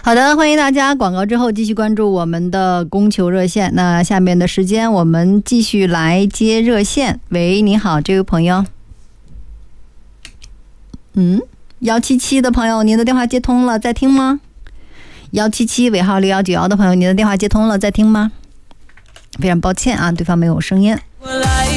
好的，欢迎大家广告之后继续关注我们的供求热线。那下面的时间我们继续来接热线。喂，你好，这位朋友。177的朋友，您的电话接通了，在听吗？177尾号6191的朋友，您的电话接通了，在听吗？非常抱歉啊，对方没有声音。